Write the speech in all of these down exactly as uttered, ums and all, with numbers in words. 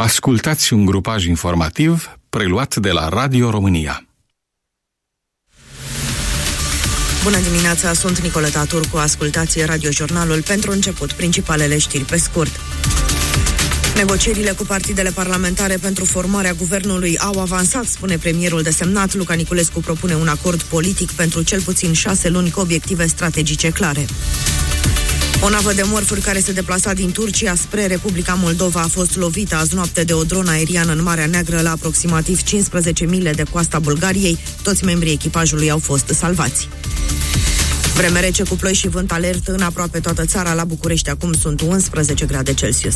Ascultați un grupaj informativ preluat de la Radio România. Bună dimineața, sunt Nicoleta Turcu, ascultați radiojurnalul. Pentru început, principalele știri pe scurt. Negocierile cu partidele parlamentare pentru formarea guvernului au avansat, spune premierul desemnat. Luca Niculescu propune un acord politic pentru cel puțin șase luni cu obiective strategice clare. O navă de mărfuri care se deplasa din Turcia spre Republica Moldova a fost lovită azi noapte de o dronă aeriană în Marea Neagră la aproximativ cincisprezece mile de coasta Bulgariei. Toți membrii echipajului au fost salvați. Vreme rece cu ploi și vânt alert în aproape toată țara. La București acum sunt unsprezece grade Celsius.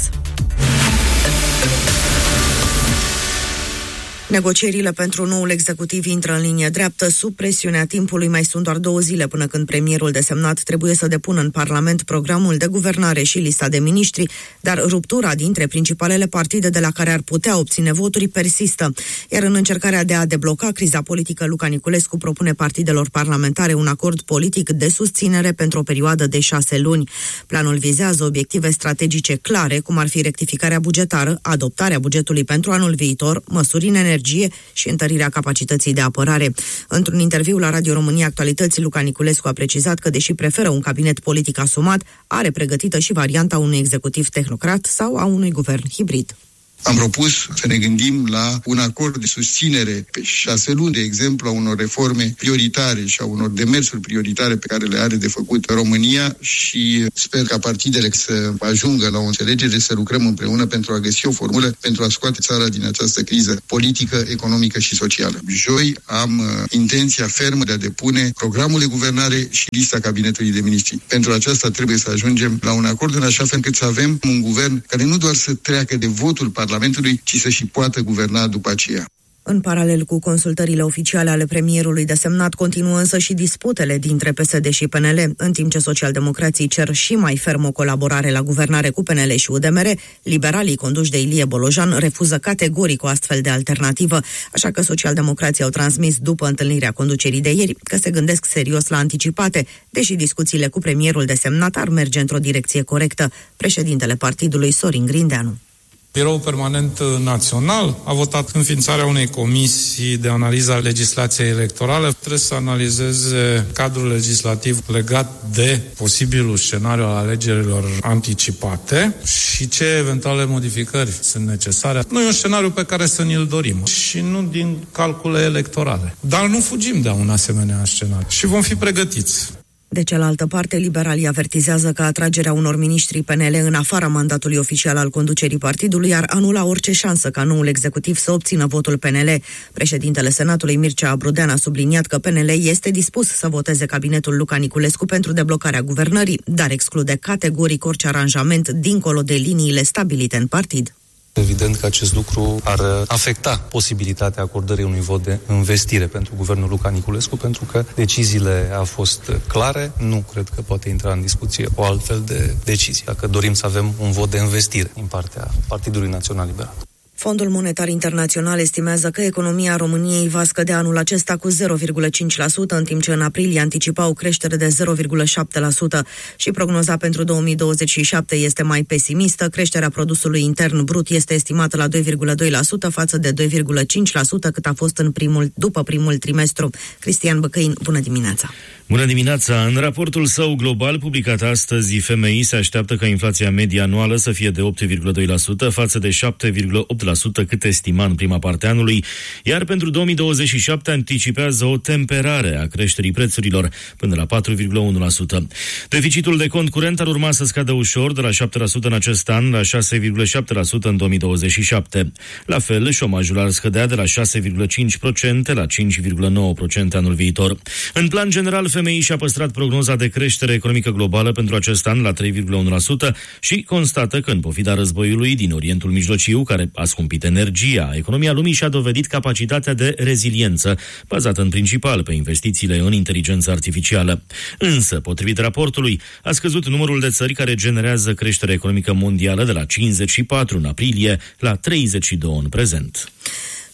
Negocierile pentru noul executiv intră în linie dreaptă sub presiunea timpului. Mai sunt doar două zile până când premierul desemnat trebuie să depună în Parlament programul de guvernare și lista de miniștri, dar ruptura dintre principalele partide de la care ar putea obține voturi persistă. Iar în încercarea de a debloca criza politică, Luca Niculescu propune partidelor parlamentare un acord politic de susținere pentru o perioadă de șase luni. Planul vizează obiective strategice clare, cum ar fi rectificarea bugetară, adoptarea bugetului pentru anul viitor, măsuri în energie și întărirea capacității de apărare. Într-un interviu la Radio România Actualități, Luca Niculescu a precizat că, deși preferă un cabinet politic asumat, are pregătită și varianta unui executiv tehnocrat sau a unui guvern hibrid. Am propus să ne gândim la un acord de susținere pe șase luni, de exemplu, a unor reforme prioritare și a unor demersuri prioritare pe care le are de făcut România și sper ca partidele să ajungă la o înțelegere, să lucrăm împreună pentru a găsi o formulă pentru a scoate țara din această criză politică, economică și socială. Joi am uh, intenția fermă de a depune programul de guvernare și lista cabinetului de miniștri. Pentru aceasta trebuie să ajungem la un acord în așa fel încât să avem un guvern care nu doar să treacă de votul Parlamentului, Parlamentului, ci să și poată guverna după aceea. În paralel cu consultările oficiale ale premierului desemnat, continuă însă și disputele dintre P S D și P N L. În timp ce socialdemocrații cer și mai ferm o colaborare la guvernare cu P N L și U D M R, liberalii conduși de Ilie Bolojan refuză categoric o astfel de alternativă, așa că socialdemocrații au transmis după întâlnirea conducerii de ieri că se gândesc serios la anticipate, deși discuțiile cu premierul desemnat ar merge într-o direcție corectă. Președintele partidului, Sorin Grindeanu. Biroul Permanent Național a votat înființarea unei comisii de analiză a legislației electorale. Trebuie să analizeze cadrul legislativ legat de posibilul scenariu al alegerilor anticipate și ce eventuale modificări sunt necesare. Nu e un scenariu pe care să ni-l dorim și nu din calcule electorale. Dar nu fugim de un asemenea scenariu și vom fi pregătiți. De cealaltă parte, liberalii avertizează că atragerea unor miniștri P N L în afara mandatului oficial al conducerii partidului ar anula orice șansă ca noul executiv să obțină votul P N L. Președintele Senatului, Mircea Abrudean, a subliniat că P N L este dispus să voteze cabinetul Luca Niculescu pentru deblocarea guvernării, dar exclude categoric orice aranjament dincolo de liniile stabilite în partid. Evident că acest lucru ar afecta posibilitatea acordării unui vot de investire pentru guvernul Luca Niculescu, pentru că deciziile au fost clare. Nu cred că poate intra în discuție o altfel de decizie, dacă dorim să avem un vot de investire din partea Partidului Național Liberal. Fondul Monetar Internațional estimează că economia României va scădea anul acesta cu zero virgulă cinci la sută, în timp ce în aprilie anticipa o creștere de zero virgulă șapte la sută și prognoza pentru două mii douăzeci și șapte este mai pesimistă. Creșterea produsului intern brut este estimată la doi virgulă doi la sută față de doi virgulă cinci la sută cât a fost în primul, după primul trimestru. Cristian Băcăin, bună dimineața! Bună dimineața! În raportul său global publicat astăzi, F M I se așteaptă ca inflația medie anuală să fie de opt virgulă doi la sută față de șapte virgulă opt la sută cât estima în prima parte a anului, iar pentru două mii douăzeci și șapte anticipează o temperare a creșterii prețurilor până la patru virgulă unu la sută. Deficitul de cont curent ar urma să scadă ușor de la șapte la sută în acest an la șase virgulă șapte la sută în două mii douăzeci și șapte. La fel, șomajul ar scădea de la șase virgulă cinci la sută la cinci virgulă nouă la sută anul viitor. În plan general, F M I și-a păstrat prognoza de creștere economică globală pentru acest an la trei virgulă unu la sută și constată că, în pofida războiului din Orientul Mijlociu, care a scumpit energia, economia lumii și-a dovedit capacitatea de reziliență, bazată în principal pe investițiile în inteligență artificială. Însă, potrivit raportului, a scăzut numărul de țări care generează creștere economică mondială de la cincizeci și patru în aprilie la treizeci și doi în prezent.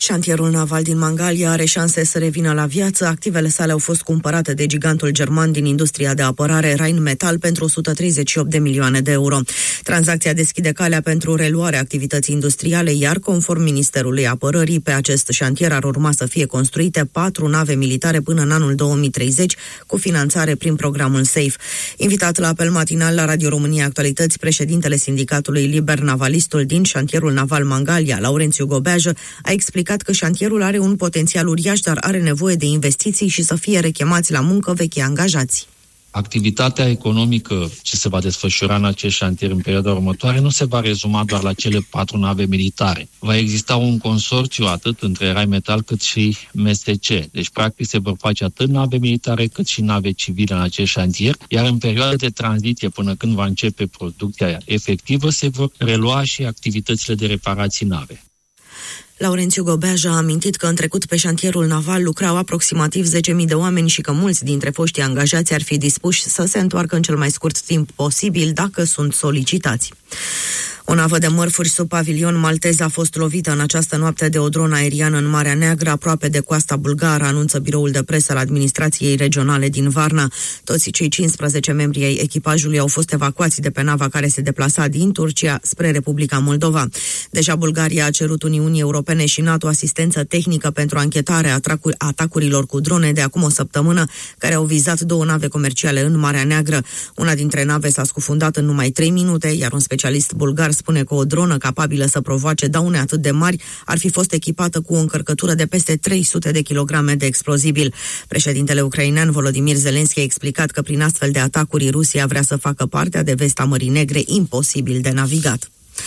Șantierul naval din Mangalia are șanse să revină la viață. Activele sale au fost cumpărate de gigantul german din industria de apărare Rheinmetall pentru o sută treizeci și opt de milioane de euro. Tranzacția deschide calea pentru reluarea activității industriale, iar conform Ministerului Apărării, pe acest șantier ar urma să fie construite patru nave militare până în anul două mii treizeci, cu finanțare prin programul SAFE. Invitat la apel matinal la Radio România Actualități, președintele Sindicatului Liber Navalistul din șantierul naval Mangalia, Laurențiu Gobeajă, a explicat că șantierul are un potențial uriaș, dar are nevoie de investiții și să fie rechemați la muncă vechi angajați. Activitatea economică ce se va desfășura în acest șantier în perioada următoare nu se va rezuma doar la cele patru nave militare. Va exista un consorțiu atât între Rheinmetall cât și M S C. Deci, practic, se vor face atât nave militare cât și nave civile în acest șantier, iar în perioada de tranziție, până când va începe producția efectivă, se vor relua și activitățile de reparații nave. Laurențiu Gobeajă a amintit că în trecut pe șantierul naval lucrau aproximativ zece mii de oameni și că mulți dintre foștii angajați ar fi dispuși să se întoarcă în cel mai scurt timp posibil dacă sunt solicitați. O navă de mărfuri sub pavilion maltez a fost lovită în această noapte de o dronă aeriană în Marea Neagră, aproape de coasta bulgară, anunță biroul de presă al administrației regionale din Varna. Toți cei cincisprezece membri ai echipajului au fost evacuați de pe nava care se deplasa din Turcia spre Republica Moldova. Deja Bulgaria a cerut Uniunii Europene și NATO asistență tehnică pentru anchetarea atacurilor cu drone de acum o săptămână, care au vizat două nave comerciale în Marea Neagră. Una dintre nave s-a scufundat în numai trei minute, iar un specialist bulgar spune că o dronă capabilă să provoace daune atât de mari ar fi fost echipată cu o încărcătură de peste trei sute de kilograme de explozibil. Președintele ucrainean Volodymyr Zelensky a explicat că prin astfel de atacuri Rusia vrea să facă partea de vest a Mării Negre imposibil de navigat.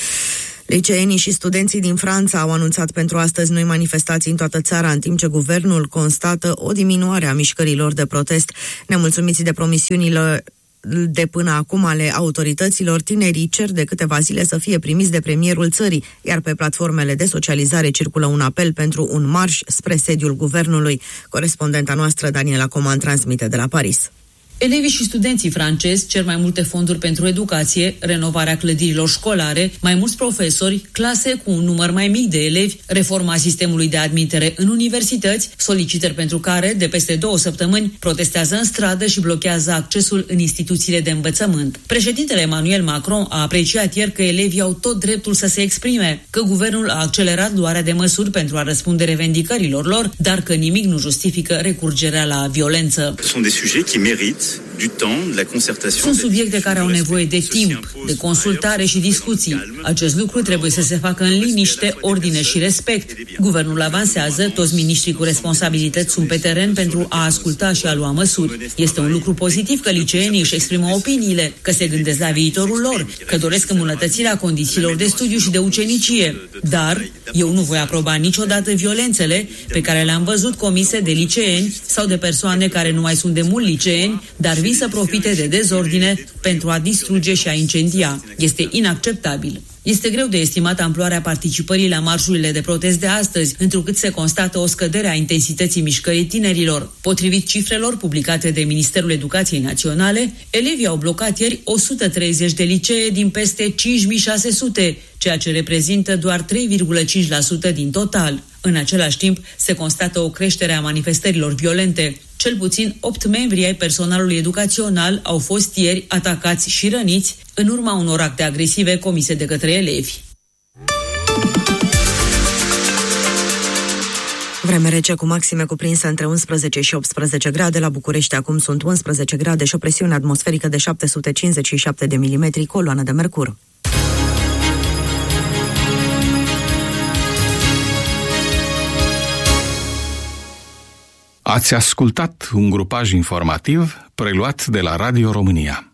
Liceenii și studenții din Franța au anunțat pentru astăzi noi manifestații în toată țara, în timp ce guvernul constată o diminuare a mișcărilor de protest. Nemulțumiți de promisiunile de până acum ale autorităților, tinerii cer de câteva zile să fie primiți de premierul țării, iar pe platformele de socializare circulă un apel pentru un marș spre sediul guvernului. Corespondenta noastră, Daniela Coman, transmite de la Paris. Elevii și studenții francezi cer mai multe fonduri pentru educație, renovarea clădirilor școlare, mai mulți profesori, clase cu un număr mai mic de elevi, reforma sistemului de admitere în universități, solicitări pentru care, de peste două săptămâni, protestează în stradă și blochează accesul în instituțiile de învățământ. Președintele Emmanuel Macron a apreciat ieri că elevii au tot dreptul să se exprime, că guvernul a accelerat luarea de măsuri pentru a răspunde revendicărilor lor, dar că nimic nu justifică recurgerea la violență. Sunt subiecte care au nevoie de timp, de consultare și discuții. Acest lucru trebuie să se facă în liniște, ordine și respect. Guvernul avansează, toți miniștrii cu responsabilități sunt pe teren pentru a asculta și a lua măsuri. Este un lucru pozitiv că liceenii își exprimă opiniile, că se gândesc la viitorul lor, că doresc îmbunătățirea condițiilor de studiu și de ucenicie. Dar eu nu voi aproba niciodată violențele pe care le-am văzut comise de liceeni sau de persoane care nu mai sunt de mult liceeni, dar vin să profite de dezordine pentru a distruge și a incendia. Este inacceptabil. Este greu de estimat amploarea participării la marșurile de protest de astăzi, întrucât se constată o scădere a intensității mișcării tinerilor. Potrivit cifrelor publicate de Ministerul Educației Naționale, elevii au blocat ieri o sută treizeci de licee din peste cinci mii șase sute, ceea ce reprezintă doar trei virgulă cinci la sută din total. În același timp, se constată o creștere a manifestărilor violente. Cel puțin opt membri ai personalului educațional au fost ieri atacați și răniți în urma unor acte agresive comise de către elevi. Vreme rece cu maxime cuprinse între unsprezece și optsprezece grade. La București acum sunt unsprezece grade și o presiune atmosferică de șapte sute cincizeci și șapte de milimetri, coloană de mercur. Ați ascultat un grupaj informativ preluat de la Radio România.